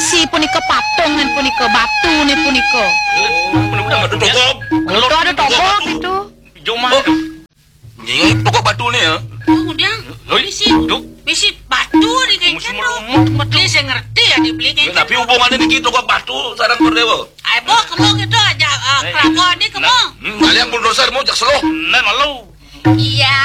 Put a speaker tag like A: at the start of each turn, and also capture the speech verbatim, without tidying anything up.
A: saksi punika patung dan punika batu nih punika.
B: Oh, mudah-mudahan ada togop.
A: Kalau ada togop itu.
B: Jom mah. Ini togop batu nih ya.
C: Oh, udah. Misi, misi batu nih kayaknya no. Dia saya ngerti ya dibeli kayaknya.
B: Tapi hubungannya nih togop batu sarang berdewa.
C: Ayo, kamu gitu aja keraton nih kamu.
B: Kalian bulldozer mau jak seloh. Nen malu.
C: Iya.